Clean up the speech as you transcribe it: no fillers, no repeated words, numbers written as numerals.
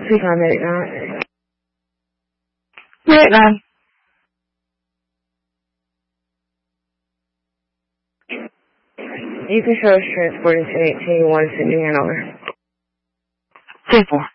Please on Medic 9. Medic 9. You can show us transporting to 18 1 Sydney Hanover. 10-4.